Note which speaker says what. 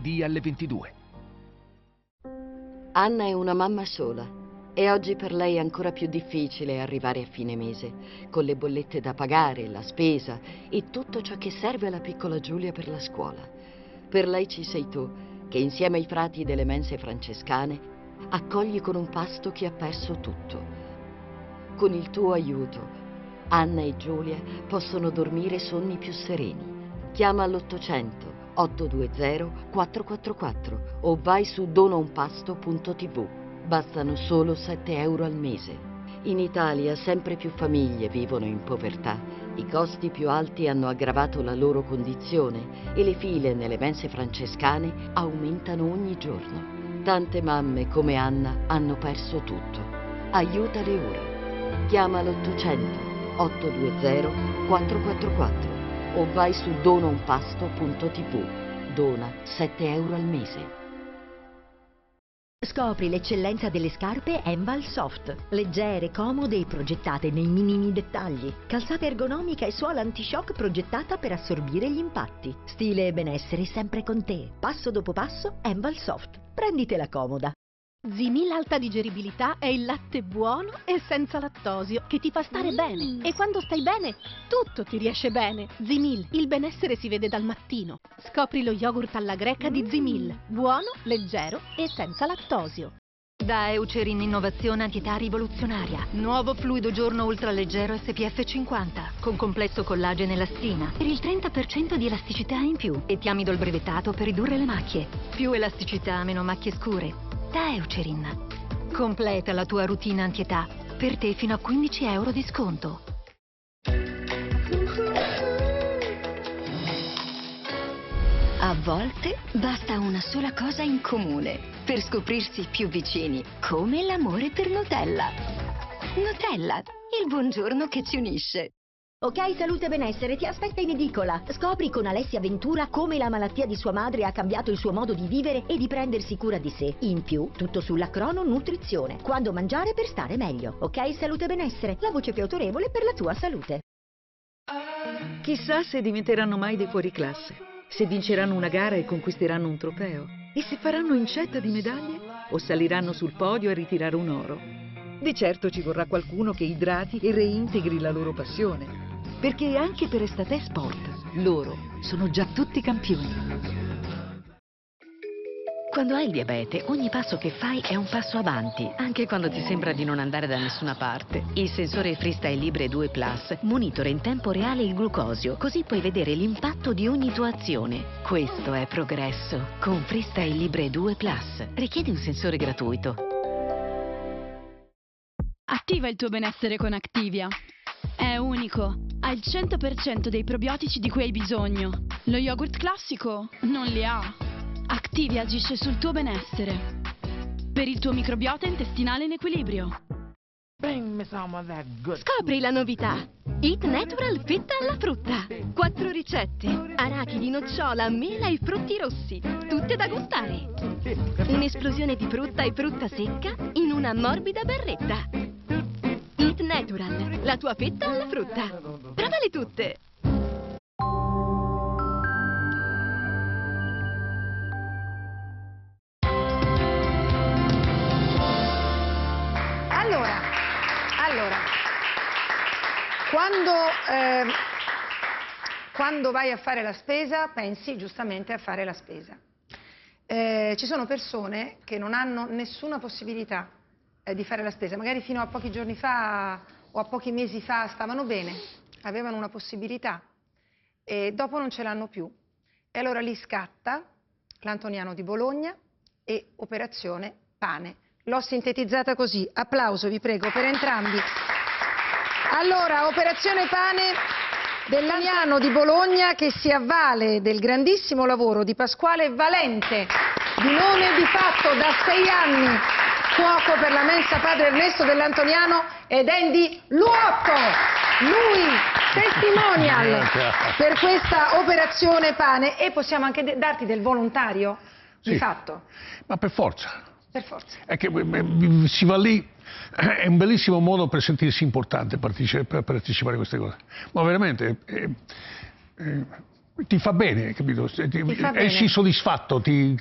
Speaker 1: lunedì alle 22.
Speaker 2: Anna è una mamma sola e oggi per lei è ancora più difficile arrivare a fine mese, con le bollette da pagare, la spesa e tutto ciò che serve alla piccola Giulia per la scuola. Per lei ci sei tu, che insieme ai frati delle mense francescane accogli con un pasto chi ha perso tutto. Con il tuo aiuto, Anna e Giulia possono dormire sonni più sereni. Chiama all'800 820 444 o vai su donaunpasto.tv. Bastano solo 7 euro al mese. In Italia sempre più famiglie vivono in povertà. I costi più alti hanno aggravato la loro condizione e le file nelle mense francescane aumentano ogni giorno. Tante mamme come Anna hanno perso tutto. Aiutale ora. Chiama l'800 820 444 o vai su donaunpasto.tv. Dona 7 euro al mese.
Speaker 3: Scopri l'eccellenza delle scarpe Enval Soft, leggere, comode e progettate nei minimi dettagli. Calzata ergonomica e suola anti-shock progettata per assorbire gli impatti. Stile e benessere sempre con te. Passo dopo passo, Enval Soft. Prenditela comoda.
Speaker 4: Zimil Alta Digeribilità è il latte buono e senza lattosio che ti fa stare bene. E quando stai bene, tutto ti riesce bene. Zimil, il benessere si vede dal mattino. Scopri lo yogurt alla greca di Zimil, buono, leggero e senza lattosio.
Speaker 5: Da Eucerin Innovazione Antietà Rivoluzionaria. Nuovo fluido giorno ultraleggero SPF 50 con complesso collagene e elastina per il 30% di elasticità in più e tiamido brevettato per ridurre le macchie. Più elasticità, meno macchie scure. Da Eucerin. Completa la tua routine antietà. Per te fino a 15 euro di sconto.
Speaker 6: A volte basta una sola cosa in comune per scoprirsi più vicini, come l'amore per Nutella. Nutella, il buongiorno che ci unisce.
Speaker 3: Ok Salute e Benessere ti aspetta in edicola. Scopri con Alessia Ventura come la malattia di sua madre ha cambiato il suo modo di vivere e di prendersi cura di sé. In più, tutto sulla crono nutrizione. Quando mangiare per stare meglio. Ok Salute e Benessere, la voce più autorevole per la tua salute.
Speaker 7: Chissà se diventeranno mai dei fuoriclasse, se vinceranno una gara e conquisteranno un trofeo, e se faranno incetta di medaglie o saliranno sul podio a ritirare un oro. Di certo ci vorrà qualcuno che idrati e reintegri la loro passione. Perché anche per Estate Sport, loro sono già tutti campioni.
Speaker 8: Quando hai il diabete, ogni passo che fai è un passo avanti, anche quando ti sembra di non andare da nessuna parte. Il sensore Freestyle Libre 2 Plus monitora in tempo reale il glucosio, così puoi vedere l'impatto di ogni tua azione. Questo è progresso. Con Freestyle Libre 2 Plus. Richiedi un sensore gratuito.
Speaker 9: Attiva il tuo benessere con Activia. È unico, ha il 100% dei probiotici di cui hai bisogno. Lo yogurt classico non li ha. Activia agisce sul tuo benessere. Per il tuo microbiota intestinale in equilibrio.
Speaker 4: Scopri la novità. Eat Natural Fetta alla frutta. 4 ricette. Arachidi, nocciola, mela e frutti rossi. Tutte da gustare. Un'esplosione di frutta e frutta secca in una morbida berretta. Eat Natural, la tua fetta alla frutta. Provale tutte.
Speaker 10: Allora, quando vai a fare la spesa, pensi giustamente a fare la spesa. Ci sono persone che non hanno nessuna possibilità di fare la spesa, magari fino a pochi giorni fa o a pochi mesi fa stavano bene, avevano una possibilità e dopo non ce l'hanno più. E allora lì scatta l'Antoniano di Bologna e Operazione Pane. L'ho sintetizzata così, applauso vi prego per entrambi. Allora, Operazione Pane dell'Antoniano di Bologna che si avvale del grandissimo lavoro di Pasquale Valente, di nome di fatto da 6 anni cuoco per la mensa padre Ernesto dell'Antoniano, ed Andy Luotto, lui testimonial per questa Operazione Pane. E possiamo anche darti del volontario di
Speaker 11: sì,
Speaker 10: fatto.
Speaker 11: Ma per forza.
Speaker 10: Per forza.
Speaker 11: È che si va lì, è un bellissimo modo per sentirsi importante, per partecipare a queste cose. Ma veramente ti fa bene, capito? Esci soddisfatto, ti